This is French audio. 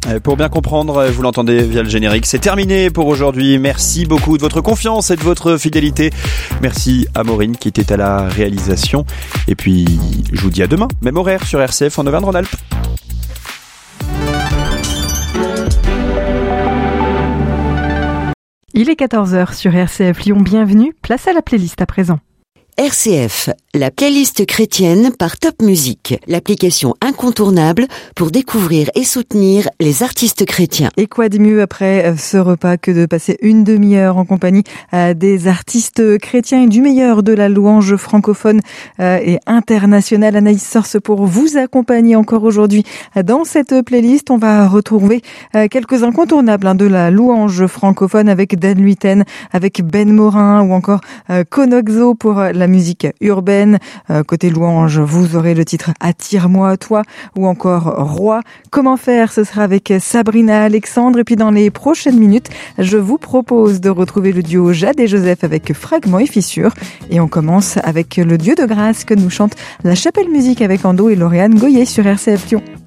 Pour bien comprendre, vous l'entendez via le générique. C'est terminé pour aujourd'hui. Merci beaucoup de votre confiance et de votre fidélité. Merci à Maureen qui était à la réalisation. Et puis, je vous dis à demain, même horaire sur RCF en Auvergne-Rhône-Alpes. Il est 14h sur RCF Lyon. Bienvenue. Place à la playlist à présent. RCF, la playlist chrétienne par Top Music, l'application incontournable pour découvrir et soutenir les artistes chrétiens. Et quoi de mieux après ce repas que de passer une demi-heure en compagnie des artistes chrétiens et du meilleur de la louange francophone et internationale. Anaïs Source pour vous accompagner encore aujourd'hui dans cette playlist. On va retrouver quelques incontournables de la louange francophone avec Dan Luyten, avec Ben Morin ou encore Konoxo pour la musique urbaine. Côté louange, vous aurez le titre Attire-moi toi ou encore Roi. Comment faire? Ce sera avec Sabrina Alexandre. Et puis dans les prochaines minutes, je vous propose de retrouver le duo Jade et Joseph avec Fragments et Fissures. Et on commence avec le Dieu de grâce que nous chante la Chapelle Musique avec Ando et Lauriane Goyer sur RCF Lyon.